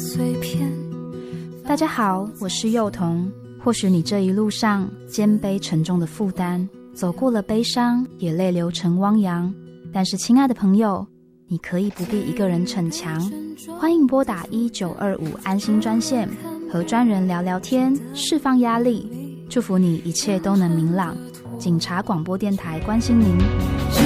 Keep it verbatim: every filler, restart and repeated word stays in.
碎片。 大家好，我是幼童。或许你这一路上肩背沉重的负担，走过了悲伤，也泪流成汪洋。但是亲爱的朋友，你可以不必一个人逞强，欢迎拨打一九二五安心专线，和专人聊聊天，释放压力。祝福你一切都能明朗。警察广播电台关心您。